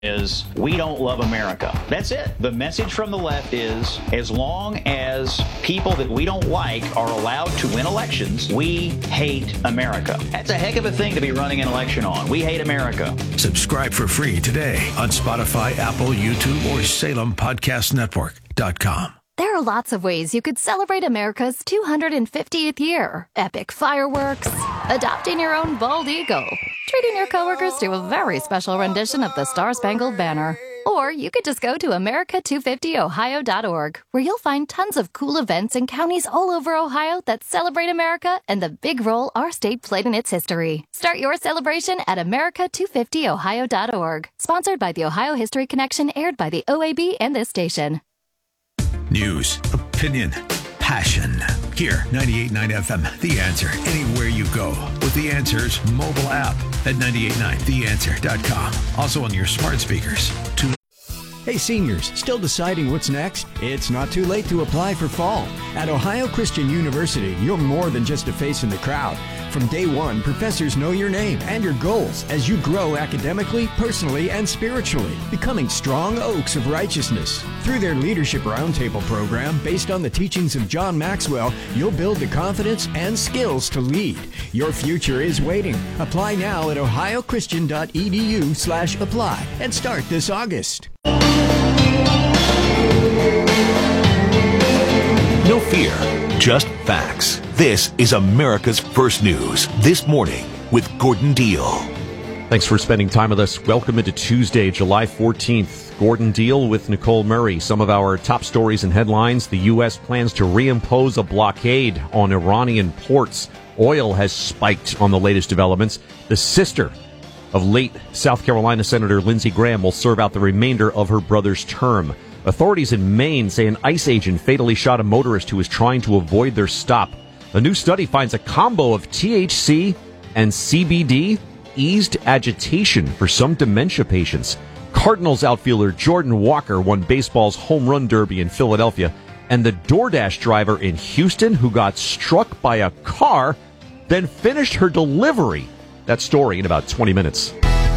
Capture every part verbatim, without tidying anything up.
is we don't love America. That's it. The message from the left is as long as people that we don't like are allowed to win elections, we hate America. That's a heck of a thing to be running an election on. We hate America. Subscribe for free today on Spotify, Apple, YouTube, or Salem Podcast Network dot com. There are lots of ways you could celebrate America's two hundred fiftieth year. Epic fireworks, adopting your own bald eagle, treating your coworkers to a very special rendition of the Star-Spangled Banner. Or you could just go to America two fifty Ohio dot org, where you'll find tons of cool events in counties all over Ohio that celebrate America and the big role our state played in its history. Start your celebration at America two fifty Ohio dot org. Sponsored by the Ohio History Connection, aired by the O A B and this station. News, opinion, passion. Here, ninety-eight point nine F M, The Answer. Anywhere you go with The Answer's mobile app at ninety-eight point nine the answer dot com. Also on your smart speakers. To- Hey seniors, still deciding what's next? It's not too late to apply for fall. At Ohio Christian University, you're more than just a face in the crowd. From day one, professors know your name and your goals as you grow academically, personally, and spiritually, becoming strong oaks of righteousness. Through their Leadership Roundtable program, based on the teachings of John Maxwell, you'll build the confidence and skills to lead. Your future is waiting. Apply now at ohio christian dot e d u slash apply and start this August. No fear, just facts. This is America's First News This Morning with Gordon Deal. Thanks for spending time with us. Welcome into Tuesday, July fourteenth. Gordon Deal with Nicole Murray. Some of our top stories and headlines. The U S plans to reimpose a blockade on Iranian ports. Oil has spiked on the latest developments. The sister of late South Carolina Senator Lindsey Graham will serve out the remainder of her brother's term. Authorities in Maine say an ICE agent fatally shot a motorist who was trying to avoid their stop. A new study finds a combo of T H C and C B D eased agitation for some dementia patients. Cardinals outfielder Jordan Walker won baseball's home run derby in Philadelphia. And the DoorDash driver in Houston who got struck by a car, then finished her delivery. That story in about twenty minutes.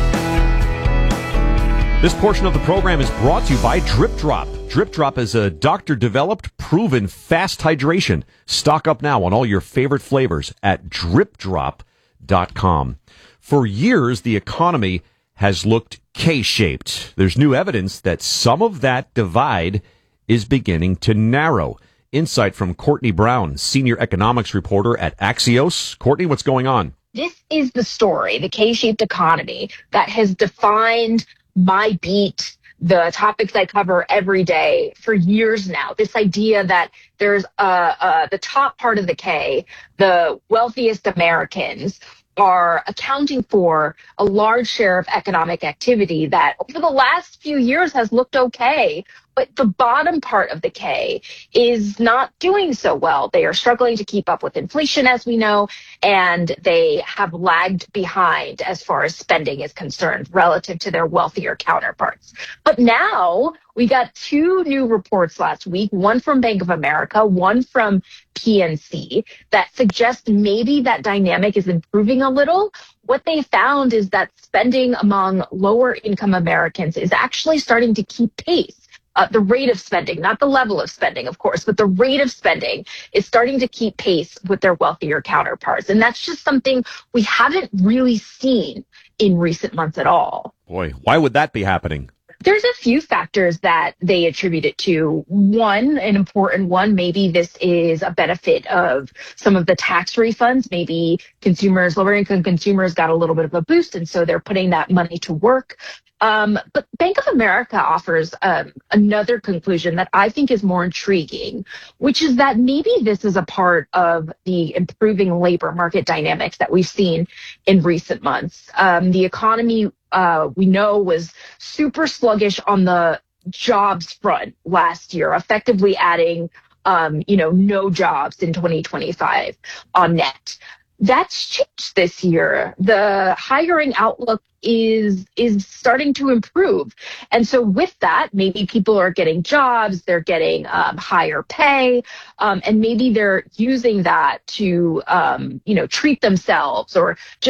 This portion of the program is brought to you by Drip Drop. Drip Drop is a doctor-developed, proven fast hydration. Stock up now on all your favorite flavors at drip drop dot com. For years, the economy has looked K-shaped. There's new evidence that some of that divide is beginning to narrow. Insight from Courtney Brown, senior economics reporter at Axios. Courtney, what's going on? This is the story, the K-shaped economy that has defined my beat, the topics I cover every day for years now. This idea that there's uh, uh, the top part of the K, the wealthiest Americans, are accounting for a large share of economic activity that over the last few years has looked okay. But the bottom part of the K is not doing so well. They are struggling to keep up with inflation, as we know, and they have lagged behind as far as spending is concerned relative to their wealthier counterparts. But now we got two new reports last week, one from Bank of America, one from P N C, that suggest maybe that dynamic is improving a little. What they found is that spending among lower income Americans is actually starting to keep pace. Uh, the rate of spending, not the level of spending, of course, but the rate of spending is starting to keep pace with their wealthier counterparts. And that's just something we haven't really seen in recent months at all. Boy, why would that be happening? There's a few factors that they attribute it to. One, an important one, maybe this is a benefit of some of the tax refunds. Maybe consumers, lower income consumers got a little bit of a boost, and so they're putting that money to work. Um, but Bank of America offers um, another conclusion that I think is more intriguing, which is that maybe this is a part of the improving labor market dynamics that we've seen in recent months. Um, the economy, uh, we know, was super sluggish on the jobs front last year, effectively adding, um, you know, no jobs in twenty twenty-five on net. That's changed this year. The hiring outlook is is starting to improve. And so with that, maybe people are getting jobs, they're getting um, higher pay, um, and maybe they're using that to, um, you know, treat themselves or just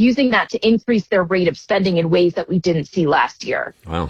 using that to increase their rate of spending in ways that we didn't see last year. Wow.